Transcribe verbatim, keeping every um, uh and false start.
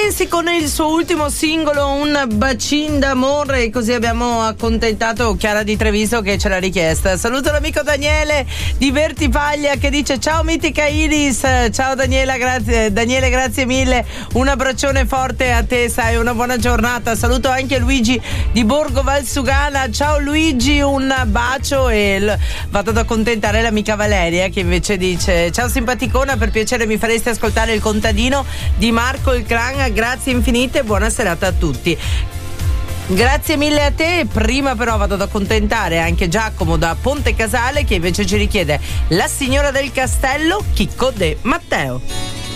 Nancy con il suo ultimo singolo Un bacin d'amore, e così abbiamo accontentato Chiara di Treviso che ce l'ha richiesta. Saluto l'amico Daniele di Vertipaglia che dice ciao mitica Iris, ciao Daniela, grazie Daniele, grazie mille, un abbraccione forte a te, sai, una buona giornata. Saluto anche Luigi di Borgo Valsugana, ciao Luigi, un bacio, e l- vado ad accontentare l'amica Valeria che invece dice ciao simpaticona, per piacere mi faresti ascoltare Il contadino di Marco il Clan, grazie infinite, buona serata a tutti. Grazie mille a te. Prima però vado ad accontentare anche Giacomo da Ponte Casale che invece ci richiede La signora del castello, Chicco de Matteo.